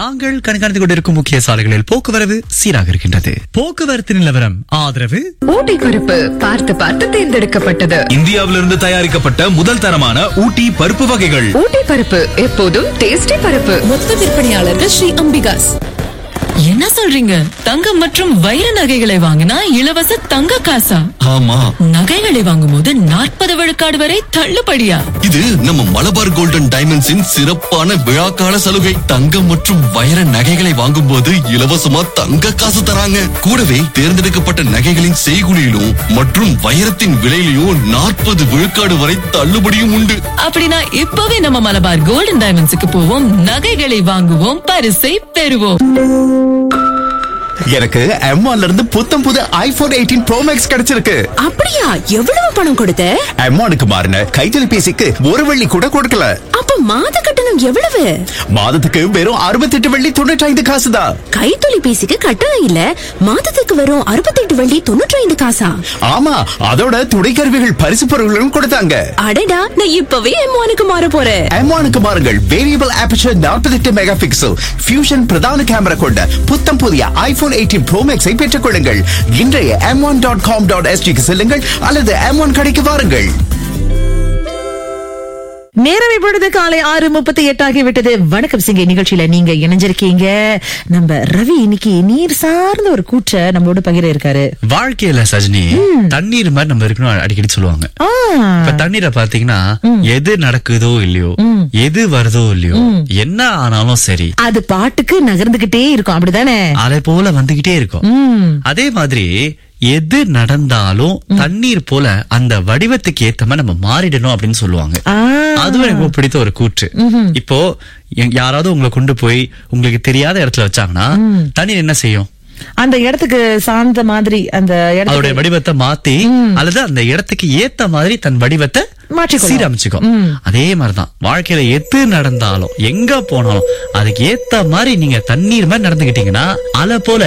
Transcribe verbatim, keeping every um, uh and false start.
நாங்கள் கண்காணித்துக் கொண்டிருக்கும் முக்கிய சாலைகளில் போக்குவரத்து சீராக இருக்கின்றது. போக்குவரத்து நிலவரம் ஆதரவு ஊட்டி பருப்பு பார்த்து பார்த்து தேர்ந்தெடுக்கப்பட்டது. இந்தியாவிலிருந்து தயாரிக்கப்பட்ட முதல் தரமான ஊட்டி பருப்பு வகைகள். ஊட்டி பருப்பு எப்போதும் டேஸ்டி பருப்பு. மொத்த விற்பனையாளர்கள் ஸ்ரீ அம்பிகாஸ். என்ன சொல்றீங்க? தங்கம் மற்றும் வைர நகைகளை வாங்கினா இலவச தங்க காசா? ஆமா, நகைகளை வாங்கும் போது நாற்பது விழுக்காடு வரை தள்ளுபடியா? இது நம்ம மலபார் கோல்டன் டைமண்ட்ஸின் சிறப்பான விழாக்கால சலுகை. தங்கம் மற்றும் வைர நகைகளை வாங்கும் போது இலவசமா தங்க காசு தராங்க. கூடவே தேர்ந்தெடுக்கப்பட்ட நகைகளின் செய்குலியிலும் மற்றும் வைரத்தின் விலையிலும் நாற்பது விழுக்காடு வரை தள்ளுபடியும் உண்டு. அப்படின்னா இப்பவே நம்ம மலபார் கோல்டன் டைமண்ட்ஸுக்கு போவோம், நகைகளை வாங்குவோம், பரிசை பெறுவோம். எனக்கு எம் ஒன்ல இருந்து புத்தம் புது ஐபோன் எயிட்டீன் ப்ரோ மேக்ஸ் கிடைச்சிருக்கு. அப்படியா? எவ்வளவு பணம் கொடுத்த? எம் ஒன்னுக்கு மாறின கைத்தொலைபேசிக்கு ஒரு வெள்ளி கூட கொடுக்கல. அப்ப மாத கட்டணம் எவ்வளவு? மாதத்துக்கு வெறும் அறுபத்தி எட்டு வெள்ளி தொண்ணூற்றி ஐந்து காசு தான். கைத்தொலைபேசிக்கு கட்டணம் இல்ல, மாதத்துக்கு வெறும் அறுபத்தி எட்டு வெள்ளி தொண்ணூற்றி ஐந்து காசா? ஆமா, அதோட துணைக்கருவிகள் பரிசு பொருட்களும் கொடுத்தாங்க. அடடா, நான் இப்பவே எம் ஒன்னுக்கு மாற போறேன். எம் ஒன்னுக்கு மாறுங்கள். வேரியபிள் ஆபர்ச்சர் நாற்பத்தி எட்டு மெகா பிக்சல் ஃபியூஷன் பிரதான கேமரா கொண்ட புத்தம் புதிய ஐபோன் எயிட்டீன் ப்ரோ மேக்ஸை பெற்றுக் கொள்ளுங்கள். இன்றைய M one dot com dot எஸ்டிக்கு செல்லுங்கள் அல்லது எம் ஒன் கடைக்கு வாருங்கள். நேரம் இப்பொழுது காலை ஆறு முப்பத்தி எட்டு ஆகிவிட்டது. வணக்கம் சிங்கை நிகழ்ச்சியில நீங்க இணைஞ்சிருக்கீங்க. நம்ம ரவி இன்னைக்கு நீர் சார்ந்த ஒரு கூற்ற நம்மளோட பகிர இருக்காரு. வாழ்க்கையில சஜினி தண்ணீர் மாதிரி நம்ம இருக்கணும் அடிக்கடி சொல்லுவாங்க. இப்ப தண்ணீரை பாத்தீங்கன்னா எது நடக்குதோ இல்லையோ, எது வருதோ இல்லையோ, என்ன ஆனாலும் சரி அது பாட்டுக்கு நகர்ந்துகிட்டே இருக்கும். அப்படிதானே? அதே போல வந்துகிட்டே இருக்கும். அதே மாதிரி எது நடந்தாலும் தண்ணீர் போல அந்த வடிவத்துக்கு ஏத்த மாதிரி நம்ம மாறிடணும் அப்படின்னு சொல்லுவாங்க. அதுவும் எனக்கு ரொம்ப பிடித்த ஒரு கூற்று. இப்போ யாராவது உங்களை கொண்டு போய் உங்களுக்கு தெரியாத இடத்துல வச்சாங்கன்னா தண்ணீர் என்ன செய்யும்? அந்த இடத்துக்கு சார்ந்த மாதிரி அந்த அதோட வடிவத்தை மாத்தி அல்லது அந்த இடத்துக்கு ஏத்த மாதிரி தன் வடிவத்தை சீரமைச்சுக்கும். அதே மாதிரிதான் வாழ்க்கையில எது நடந்தாலும் எங்க போனாலும் அதுக்கு ஏத்த மாதிரி நீங்க தண்ணீர் மாதிரி நடந்துகிட்டீங்கன்னா அலை போல